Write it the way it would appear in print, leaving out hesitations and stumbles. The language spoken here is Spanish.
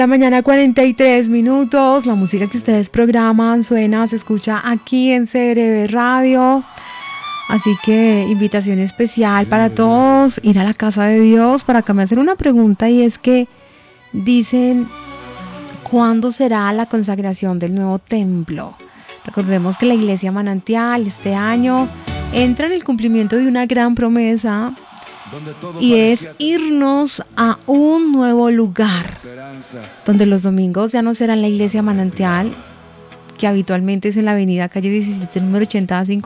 La mañana 43 minutos, la música que ustedes programan suena, se escucha aquí en CRB Radio. Así que invitación especial para todos, ir a la casa de Dios. Para que me hacen una pregunta, y es que dicen, ¿cuándo será la consagración del nuevo templo? Recordemos que la Iglesia Manantial este año entra en el cumplimiento de una gran promesa, y es irnos a un nuevo lugar, donde los domingos ya no serán la Iglesia Manantial, que habitualmente es en la avenida calle 17, número 85,